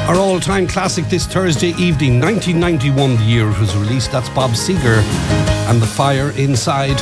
Our all-time classic this Thursday evening, 1991, the year it was released. That's Bob Seger and The Fire Inside.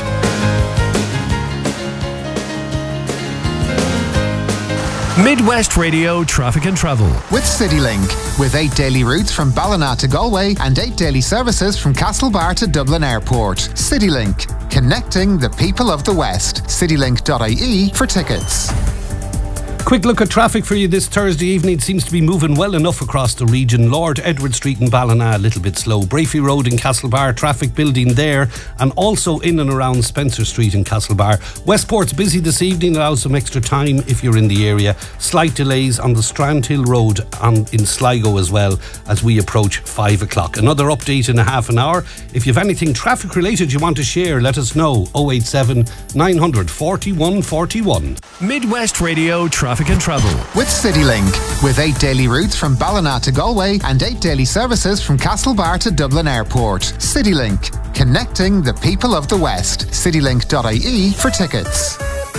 Midwest Radio Traffic and Travel with CityLink, with 8 daily routes from Ballina to Galway and 8 daily services from Castlebar to Dublin Airport. CityLink, connecting the people of the West. CityLink.ie for tickets. Quick look at traffic for you this Thursday evening. It seems to be moving well enough across the region. Lord Edward Street in Ballina, a little bit slow. Brafey Road in Castlebar, traffic building there, and also in and around Spencer Street in Castlebar. Westport's busy this evening, allows some extra time if you're in the area. Slight delays on the Strandhill Road in Sligo as well as we approach 5 o'clock. Another update in a half an hour. If you have anything traffic related you want to share, let us know. 087 900 41 41. Midwest Radio Traffic and Travel with CityLink, with 8 daily routes from Ballina to Galway and 8 daily services from Castlebar to Dublin Airport. CityLink, connecting the people of the West. CityLink.ie for tickets.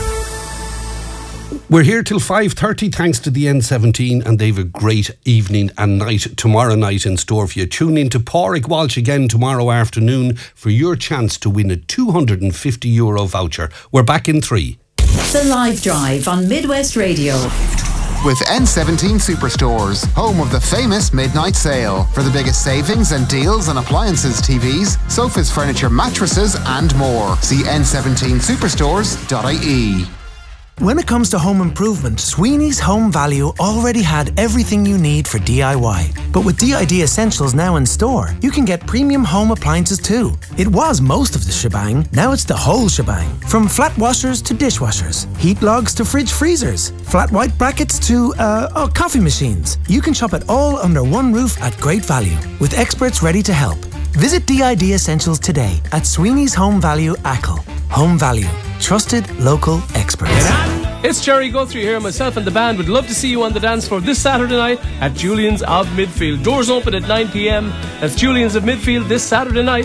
We're here till 5:30 thanks to the N17, and they've a great evening and night tomorrow night in store for you. Tune in to Pádraig Walsh again tomorrow afternoon for your chance to win a €250 voucher. We're back in 3. The Live Drive on Midwest Radio. With N17 Superstores, home of the famous midnight sale. For the biggest savings and deals on appliances, TVs, sofas, furniture, mattresses and more. See n17superstores.ie. When it comes to home improvement, Sweeney's Home Value already had everything you need for DIY. But with DID Essentials now in store, you can get premium home appliances too. It was most of the shebang, now it's the whole shebang. From flat washers to dishwashers, heat logs to fridge freezers, flat white brackets to, coffee machines. You can shop it all under one roof at great value, with experts ready to help. Visit DID Essentials today at Sweeney's Home Value Achill. Home Value. Trusted local experts. It's Jerry Guthrie here. Myself and the band would love to see you on the dance floor this Saturday night at Julian's of Midfield. Doors open at 9 p.m. That's Julian's of Midfield this Saturday night.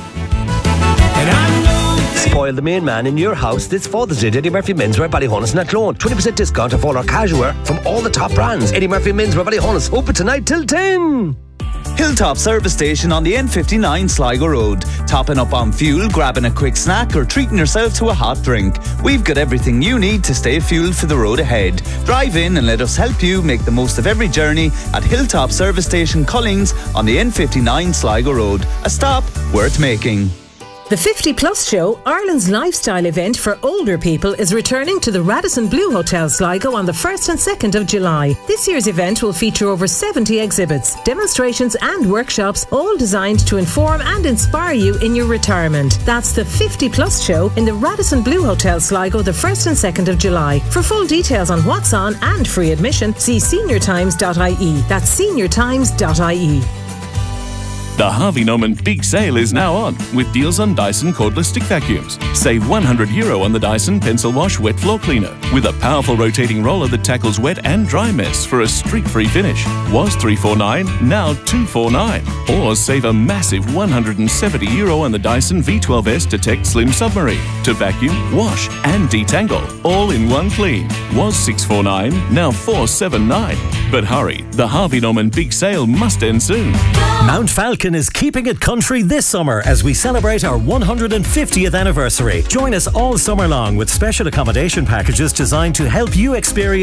Spoil the main man in your house this Father's Day. Eddie Murphy Menswear, Ballyhonus and Athlone. 20% discount off all our casual wear from all the top brands. Eddie Murphy Menswear, Ballyhonus. Open tonight till 10. Hilltop Service Station on the N59 Sligo Road. Topping up on fuel, grabbing a quick snack or treating yourself to a hot drink. We've got everything you need to stay fueled for the road ahead. Drive in and let us help you make the most of every journey at Hilltop Service Station Cullings on the N59 Sligo Road. A stop worth making. The 50 Plus Show, Ireland's lifestyle event for older people, is returning to the Radisson Blu Hotel Sligo on the 1st and 2nd of July. This year's event will feature over 70 exhibits, demonstrations and workshops, all designed to inform and inspire you in your retirement. That's the 50 Plus Show in the Radisson Blu Hotel Sligo the 1st and 2nd of July. For full details on what's on and free admission, see seniortimes.ie. That's seniortimes.ie. The Harvey Norman Big Sale is now on, with deals on Dyson cordless stick vacuums. Save €100 on the Dyson Pencil Wash Wet Floor Cleaner, with a powerful rotating roller that tackles wet and dry mess for a streak-free finish. Was $349, now $249. Or save a massive €170 on the Dyson V12S Detect Slim Submarine, to vacuum, wash and detangle, all in one clean. Was $649, now $479. But hurry, the Harvey Norman Big Sale must end soon. Mount Falcon is keeping it country this summer as we celebrate our 150th anniversary. Join us all summer long with special accommodation packages designed to help you experience